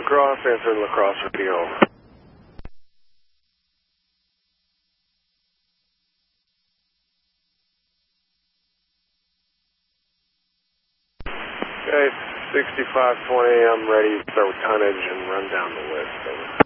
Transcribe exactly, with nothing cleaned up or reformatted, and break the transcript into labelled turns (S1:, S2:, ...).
S1: Lacrosse, answering Lacrosse Radio. Okay, sixty-five twenty, I'm ready to start with tonnage and run down the list. Over.